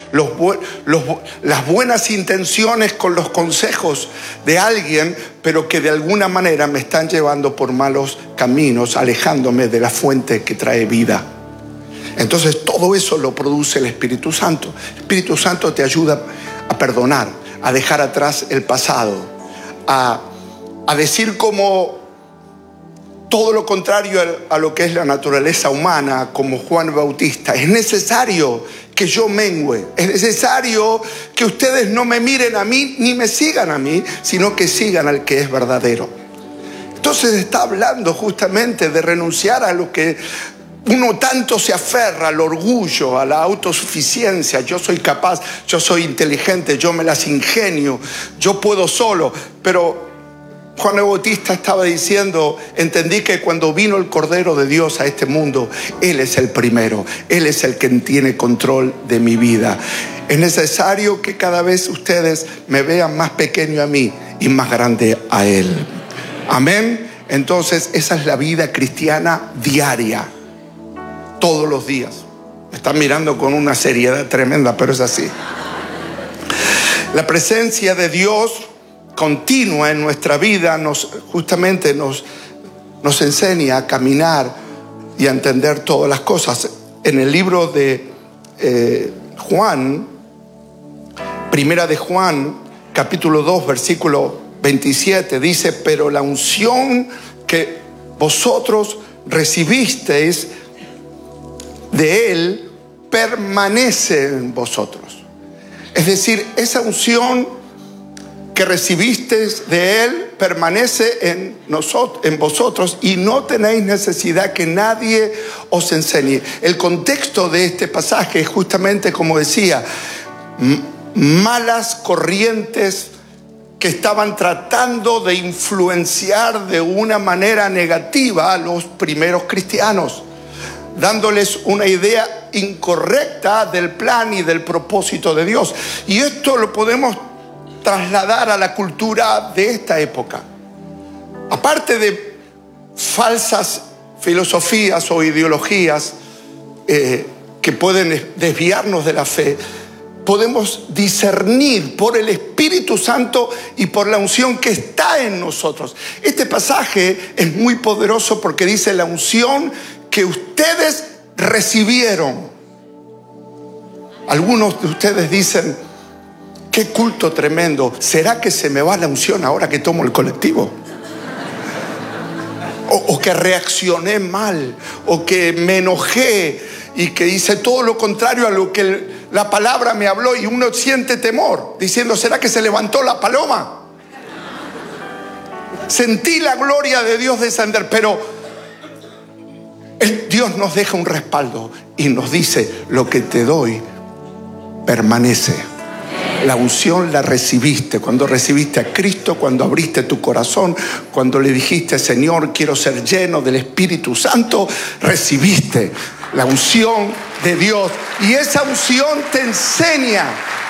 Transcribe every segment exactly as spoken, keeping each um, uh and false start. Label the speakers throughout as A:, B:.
A: los, los, las buenas intenciones con los consejos de alguien, pero que de alguna manera me están llevando por malos caminos, alejándome de la fuente que trae vida. Entonces todo eso lo produce el Espíritu Santo. El Espíritu Santo te ayuda a perdonar, a dejar atrás el pasado, a, a decir como todo lo contrario a lo que es la naturaleza humana, como Juan Bautista. Es necesario que yo mengüe, es necesario que ustedes no me miren a mí ni me sigan a mí, sino que sigan al que es verdadero. Entonces está hablando justamente de renunciar a lo que uno tanto se aferra, al orgullo, a la autosuficiencia. Yo soy capaz, yo soy inteligente, yo me las ingenio, yo puedo solo. Pero Juan el Bautista estaba diciendo, entendí que cuando vino el Cordero de Dios a este mundo, Él es el primero, Él es el que tiene control de mi vida. Es necesario que cada vez ustedes me vean más pequeño a mí y más grande a Él. Amén. Entonces esa es la vida cristiana diaria, todos los días. Me están mirando con una seriedad tremenda, pero es así. La presencia de Dios continua en nuestra vida nos justamente nos, nos enseña a caminar y a entender todas las cosas. En el libro de eh, Juan, primera de Juan, capítulo dos, versículo veintisiete, dice: pero la unción que vosotros recibisteis de Él permanece en vosotros. Es decir, esa unción que recibisteis de Él permanece en nosotros, en vosotros, y no tenéis necesidad que nadie os enseñe. El contexto de este pasaje es justamente, como decía, m- malas corrientes que estaban tratando de influenciar de una manera negativa a los primeros cristianos, dándoles una idea incorrecta del plan y del propósito de Dios. Y esto lo podemos trasladar a la cultura de esta época. Aparte de falsas filosofías o ideologías eh, que pueden desviarnos de la fe, podemos discernir por el Espíritu Santo y por la unción que está en nosotros. Este pasaje es muy poderoso porque dice la unción que ustedes recibieron. Algunos de ustedes dicen: qué culto tremendo. ¿Será que se me va la unción ahora que tomo el colectivo? O, o que reaccioné mal, o que me enojé y que hice todo lo contrario a lo que el, la palabra me habló, y uno siente temor, diciendo: ¿será que se levantó la paloma? Sentí la gloria de Dios descender, pero el, Dios nos deja un respaldo y nos dice: lo que te doy permanece. La unción la recibiste cuando recibiste a Cristo, cuando abriste tu corazón, cuando le dijiste: Señor, quiero ser lleno del Espíritu Santo. Recibiste la unción de Dios, y esa unción te enseña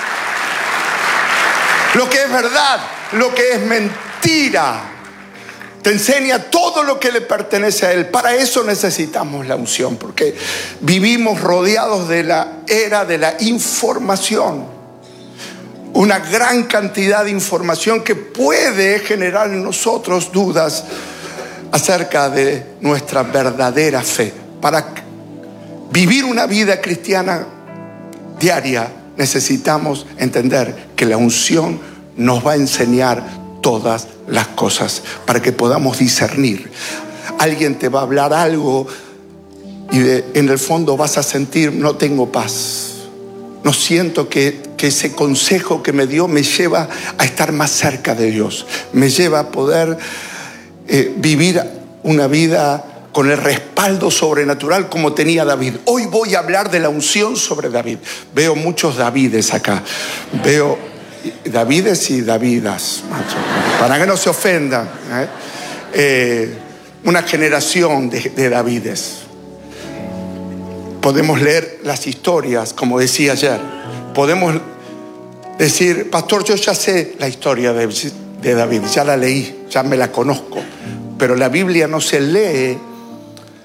A: lo que es verdad, lo que es mentira. Te enseña todo lo que le pertenece a Él. Para eso necesitamos la unción, porque vivimos rodeados de la era de la información. Una gran cantidad de información que puede generar en nosotros dudas acerca de nuestra verdadera fe. Para vivir una vida cristiana diaria necesitamos entender que la unción nos va a enseñar todas las cosas para que podamos discernir. Alguien te va a hablar algo y de, en el fondo vas a sentir: no tengo paz. No siento que, que ese consejo que me dio me lleva a estar más cerca de Dios. Me lleva a poder eh, vivir una vida con el respaldo sobrenatural como tenía David. Hoy voy a hablar de la unción sobre David. Veo muchos Davides acá. Veo Davides y Davidas, macho, para que no se ofendan. ¿eh? Eh, una generación de, de Davides. Podemos leer las historias, como decía ayer. Podemos decir: pastor, yo ya sé la historia de, de David, ya la leí, ya me la conozco. Pero la Biblia no se lee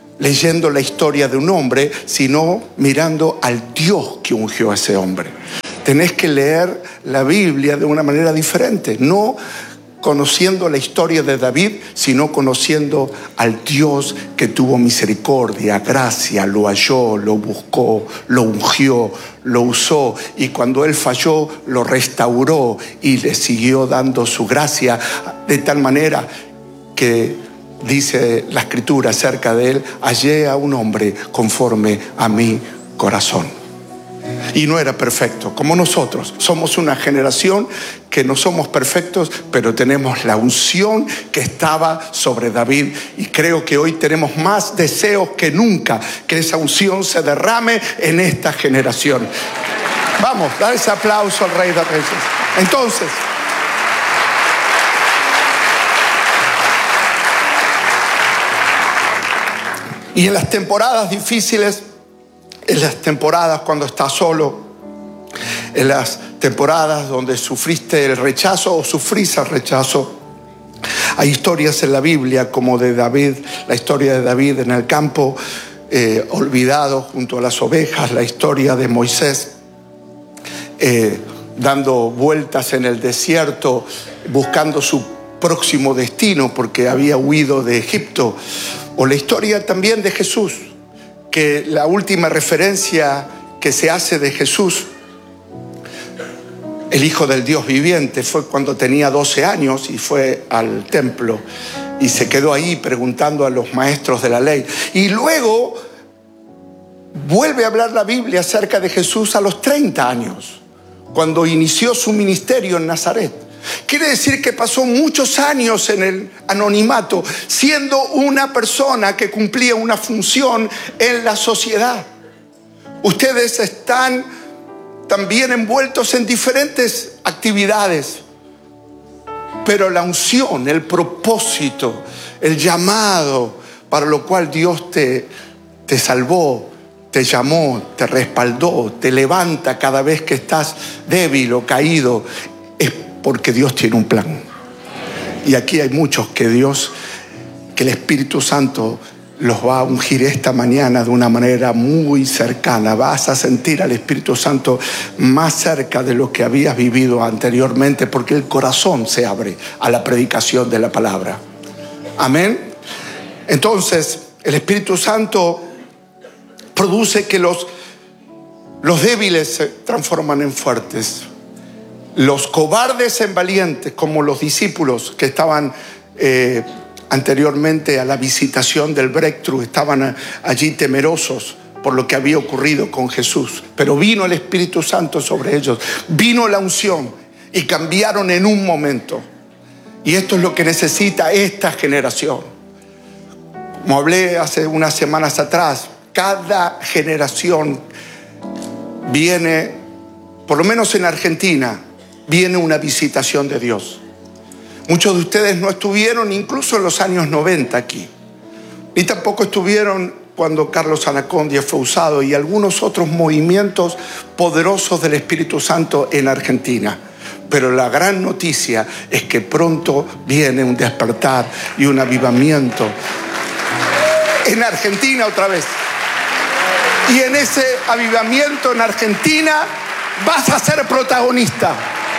A: leyendo la historia de un hombre, sino mirando al Dios que ungió a ese hombre. Tenés que leer la Biblia de una manera diferente, no conociendo la historia de David, sino conociendo al Dios que tuvo misericordia, gracia, lo halló, lo buscó, lo ungió, lo usó, y cuando él falló, lo restauró y le siguió dando su gracia, de tal manera que dice la Escritura acerca de él: hallé a un hombre conforme a mi corazón. Y no era perfecto, como nosotros. Somos una generación que no somos perfectos, pero tenemos la unción que estaba sobre David. Y creo que hoy tenemos más deseos que nunca que esa unción se derrame en esta generación. Vamos, dar ese aplauso al Rey de Reyes. Entonces, y en las temporadas difíciles, en las temporadas cuando estás solo, en las temporadas donde sufriste el rechazo o sufrís el rechazo, hay historias en la Biblia como de David, la historia de David en el campo, eh, olvidado junto a las ovejas, la historia de Moisés eh, dando vueltas en el desierto, buscando su próximo destino porque había huido de Egipto, o la historia también de Jesús, que la última referencia que se hace de Jesús, el Hijo del Dios viviente, fue cuando tenía doce años y fue al templo y se quedó ahí preguntando a los maestros de la ley. Y luego vuelve a hablar la Biblia acerca de Jesús a los treinta años, cuando inició su ministerio en Nazaret. Quiere decir que pasó muchos años en el anonimato, siendo una persona que cumplía una función en la sociedad. Ustedes están también envueltos en diferentes actividades, pero la unción, el propósito, el llamado para lo cual Dios te, te salvó, te llamó, te respaldó, te levanta cada vez que estás débil o caído, es porque Dios tiene un plan. Y aquí hay muchos que Dios, que el Espíritu Santo los va a ungir esta mañana de una manera muy cercana. Vas a sentir al Espíritu Santo más cerca de lo que habías vivido anteriormente, porque el corazón se abre a la predicación de la palabra. Amén. Entonces, el Espíritu Santo produce que los, los débiles se transforman en fuertes, los cobardes en valientes, como los discípulos que estaban eh, anteriormente a la visitación del breakthrough, estaban allí temerosos por lo que había ocurrido con Jesús. Pero vino el Espíritu Santo sobre ellos, vino la unción y cambiaron en un momento. Y esto es lo que necesita esta generación. Como hablé hace unas semanas atrás, cada generación viene, por lo menos en Argentina, viene una visitación de Dios. Muchos de ustedes no estuvieron incluso en los años noventa aquí, ni tampoco estuvieron cuando Carlos Anacondia fue usado y algunos otros movimientos poderosos del Espíritu Santo en Argentina. Pero la gran noticia es que pronto viene un despertar y un avivamiento en Argentina otra vez. Y en ese avivamiento en Argentina vas a ser protagonista.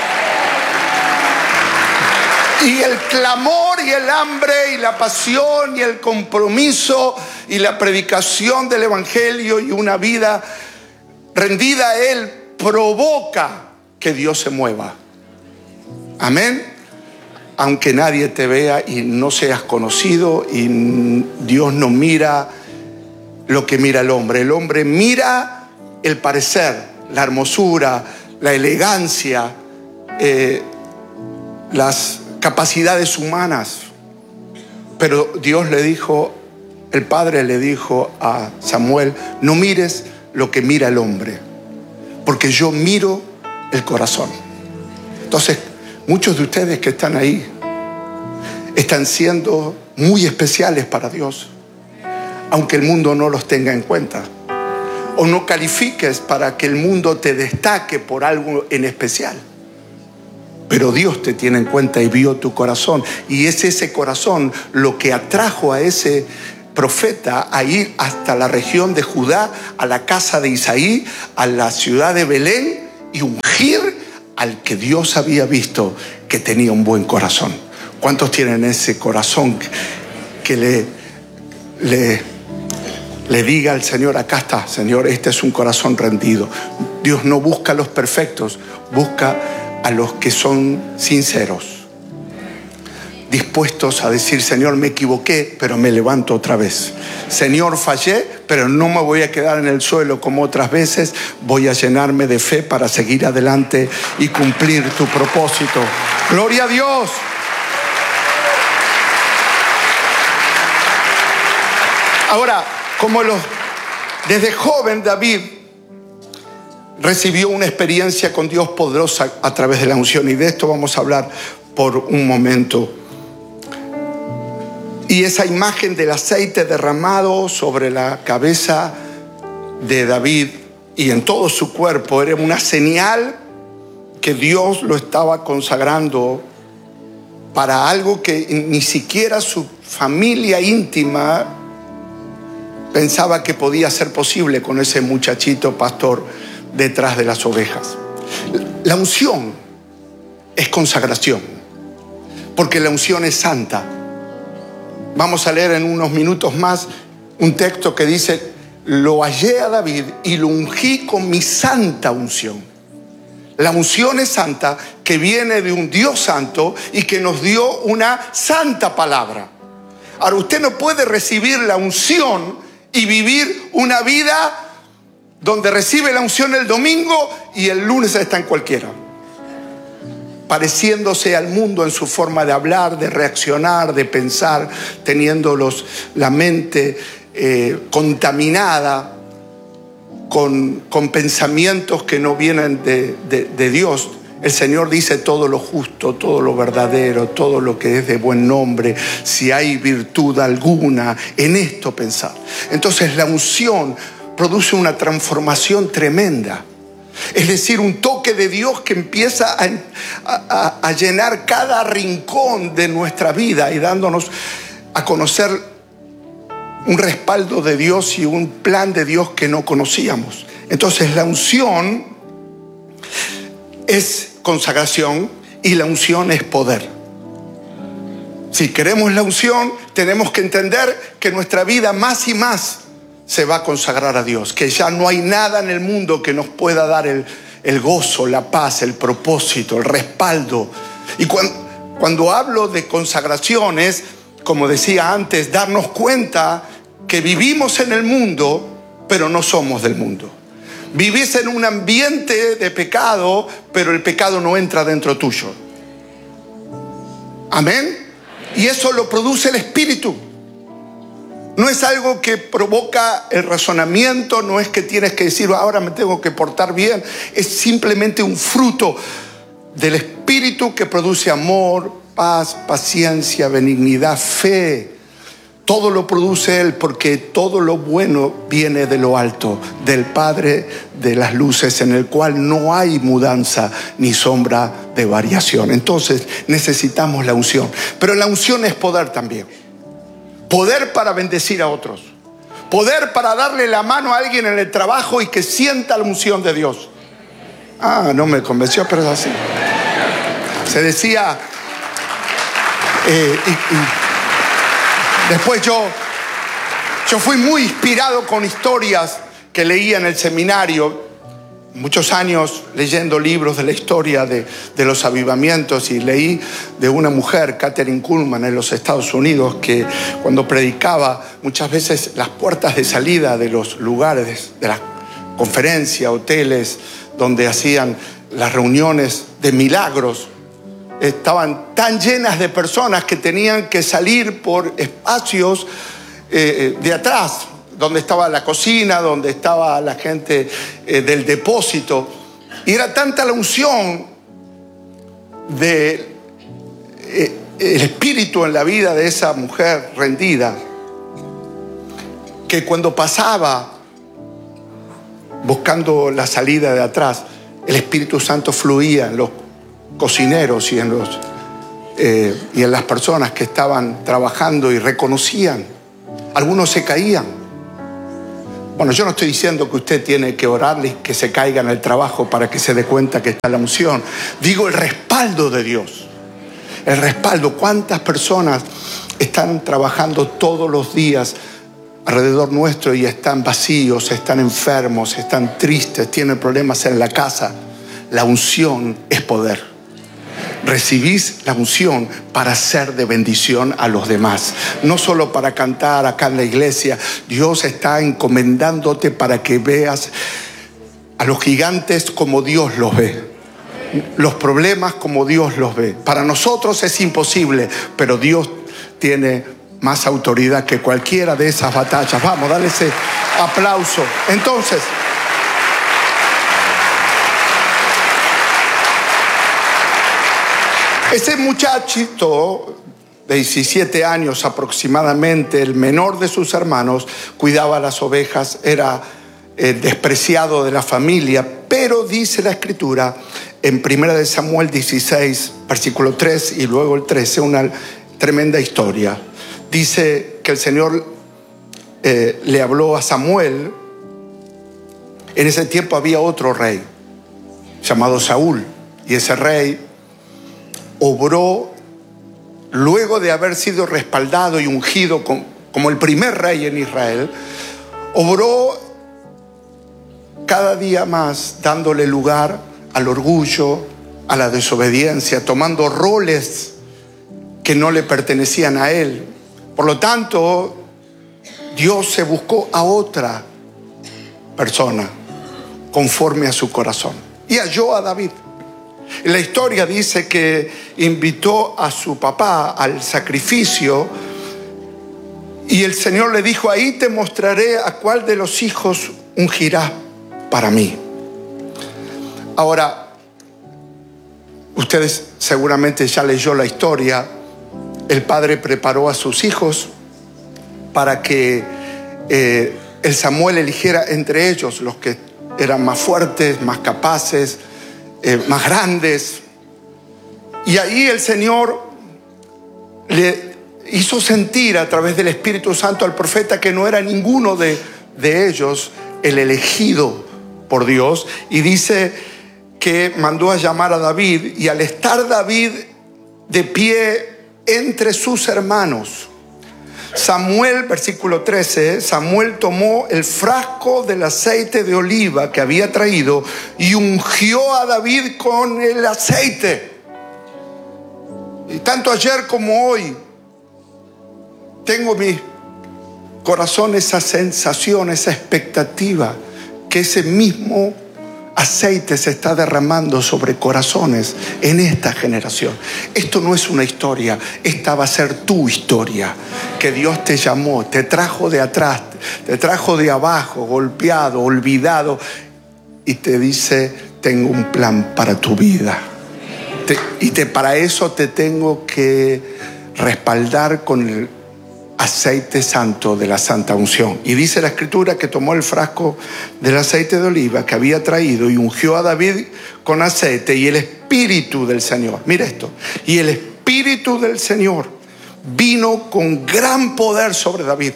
A: Y el clamor y el hambre y la pasión y el compromiso y la predicación del Evangelio y una vida rendida a Él provoca que Dios se mueva. Amén. Aunque nadie te vea y no seas conocido, y Dios no mira lo que mira el hombre. El hombre mira el parecer, la hermosura, la elegancia, eh, las capacidades humanas. Pero Dios le dijo, el Padre le dijo a Samuel: no mires lo que mira el hombre, porque yo miro el corazón. Entonces, muchos de ustedes que están ahí están siendo muy especiales para Dios, aunque el mundo no los tenga en cuenta. O no califiques para que el mundo te destaque por algo en especial. Pero Dios te tiene en cuenta y vio tu corazón. Y es ese corazón lo que atrajo a ese profeta a ir hasta la región de Judá, a la casa de Isaí, a la ciudad de Belén, y ungir al que Dios había visto que tenía un buen corazón. ¿Cuántos tienen ese corazón que le, le, le diga al Señor, acá está, Señor, este es un corazón rendido? Dios no busca a los perfectos, busca a los que son sinceros, dispuestos a decir, Señor, me equivoqué, pero me levanto otra vez. Señor, fallé, pero no me voy a quedar en el suelo como otras veces. Voy a llenarme de fe para seguir adelante y cumplir tu propósito. ¡Gloria a Dios! Ahora, como los, desde joven David recibió una experiencia con Dios poderosa a través de la unción, y de esto vamos a hablar por un momento. Y esa imagen del aceite derramado sobre la cabeza de David y en todo su cuerpo era una señal que Dios lo estaba consagrando para algo que ni siquiera su familia íntima pensaba que podía ser posible con ese muchachito pastor detrás de las ovejas. La unción es consagración, porque la unción es santa. Vamos a leer en unos minutos más un texto que dice, lo hallé a David y lo ungí con mi santa unción. La unción es santa, que viene de un Dios santo y que nos dio una santa palabra. Ahora, usted no puede recibir la unción y vivir una vida donde recibe la unción el domingo y el lunes está en cualquiera, pareciéndose al mundo en su forma de hablar, de reaccionar, de pensar, teniendo los, la mente eh, contaminada con, con pensamientos que no vienen de, de, de Dios. El Señor dice todo lo justo, todo lo verdadero, todo lo que es de buen nombre, si hay virtud alguna, en esto pensar. Entonces la unción produce una transformación tremenda. Es decir, un toque de Dios que empieza a, a, a llenar cada rincón de nuestra vida y dándonos a conocer un respaldo de Dios y un plan de Dios que no conocíamos. Entonces la unción es consagración y la unción es poder. Si queremos la unción, tenemos que entender que nuestra vida más y más se va a consagrar a Dios, que ya no hay nada en el mundo que nos pueda dar el, el gozo, la paz, el propósito, el respaldo. Y cuando, cuando hablo de consagraciones, como decía antes, darnos cuenta que vivimos en el mundo, pero no somos del mundo. Vivís en un ambiente de pecado, pero el pecado no entra dentro tuyo. Amén. Y eso lo produce el Espíritu. No es algo que provoca el razonamiento, no es que tienes que decir, ahora me tengo que portar bien. Es simplemente un fruto del Espíritu que produce amor, paz, paciencia, benignidad, fe. Todo lo produce Él, porque todo lo bueno viene de lo alto, del Padre de las luces, en el cual no hay mudanza ni sombra de variación. Entonces necesitamos la unción. Pero la unción es poder también. Poder para bendecir a otros. Poder para darle la mano a alguien en el trabajo y que sienta la unción de Dios. Ah, no me convenció, pero es así. Se decía... Eh, y, y, Después yo, yo fui muy inspirado con historias que leía en el seminario, muchos años leyendo libros de la historia de, de los avivamientos, y leí de una mujer, Kathryn Kuhlman, en los Estados Unidos, que cuando predicaba, muchas veces las puertas de salida de los lugares, de las conferencias, hoteles, donde hacían las reuniones de milagros, estaban tan llenas de personas que tenían que salir por espacios eh, de atrás, donde estaba la cocina, donde estaba la gente eh, del depósito. Y era tanta la unción del eh, Espíritu en la vida de esa mujer rendida, que cuando pasaba buscando la salida de atrás, el Espíritu Santo fluía en los cocineros y en los eh, y en las personas que estaban trabajando, y reconocían. Algunos se caían, Bueno, yo no estoy diciendo que usted tiene que orarle y que se caiga en el trabajo para que se dé cuenta que está la unción. Digo el respaldo de Dios. El respaldo. ¿Cuántas personas están trabajando todos los días alrededor nuestro y están vacíos, están enfermos, están tristes, tienen problemas en la casa? La unción es poder. Recibís la unción para ser de bendición a los demás. No solo para cantar acá en la iglesia. Dios está encomendándote para que veas a los gigantes como Dios los ve. Los problemas como Dios los ve. Para nosotros es imposible, pero Dios tiene más autoridad que cualquiera de esas batallas. Vamos, dale ese aplauso. Entonces, ese muchachito de diecisiete años aproximadamente, el menor de sus hermanos, cuidaba las ovejas, era eh, despreciado de la familia, pero dice la Escritura en primera de Samuel dieciséis, versículo tres y luego el trece, una tremenda historia. Dice que el Señor eh, le habló a Samuel. En ese tiempo había otro rey llamado Saúl, y ese rey obró, luego de haber sido respaldado y ungido como el primer rey en Israel, obró cada día más dándole lugar al orgullo, a la desobediencia, tomando roles que no le pertenecían a él. Por lo tanto, Dios se buscó a otra persona conforme a su corazón y halló a David. La historia dice que invitó a su papá al sacrificio y el Señor le dijo: ahí te mostraré a cuál de los hijos ungirás para mí. Ahora, ustedes seguramente ya leyó la historia. El padre preparó a sus hijos para que eh, el Samuel eligiera entre ellos los que eran más fuertes, más capaces, Eh, más grandes. Y ahí el Señor le hizo sentir a través del Espíritu Santo al profeta que no era ninguno de, de ellos el elegido por Dios, y dice que mandó a llamar a David, y al estar David de pie entre sus hermanos, Samuel, versículo trece, Samuel tomó el frasco del aceite de oliva que había traído y ungió a David con el aceite. Y tanto ayer como hoy tengo en mi corazón esa sensación, esa expectativa que ese mismo aceite se está derramando sobre corazones en esta generación. Esto no es una historia, esta va a ser tu historia. Que Dios te llamó, te trajo de atrás, te trajo de abajo, golpeado, olvidado, y te dice: tengo un plan para tu vida. Te, y te, para eso te tengo que respaldar con el aceite santo de la santa unción. Y dice la Escritura que tomó el frasco del aceite de oliva que había traído y ungió a David con aceite, y el Espíritu del Señor, mira esto, y el Espíritu del Señor vino con gran poder sobre David.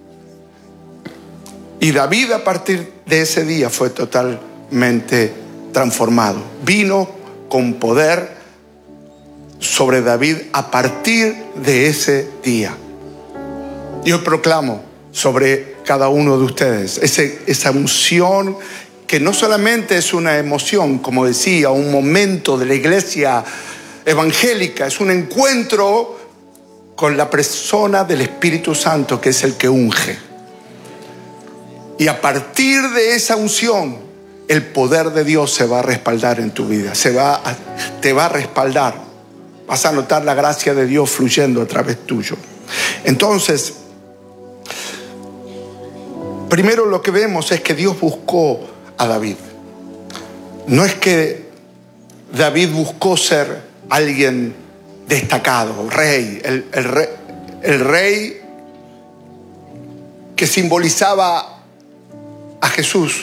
A: Y David, a partir de ese día, fue totalmente transformado. Vino con poder sobre David a partir de ese día. Yo proclamo sobre cada uno de ustedes ese, esa unción que no solamente es una emoción, como decía, un momento de la iglesia evangélica, es un encuentro con la persona del Espíritu Santo, que es el que unge. Y a partir de esa unción, el poder de Dios se va a respaldar en tu vida, se va a, te va a respaldar. Vas a notar la gracia de Dios fluyendo a través tuyo. Entonces, primero lo que vemos es que Dios buscó a David. No es que David buscó ser alguien destacado, rey, el, el rey, el rey que simbolizaba a Jesús,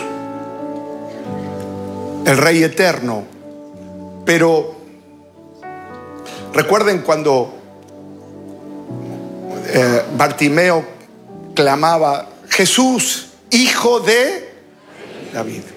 A: el rey eterno. Pero recuerden cuando eh, Bartimeo clamaba: Jesús, hijo de David.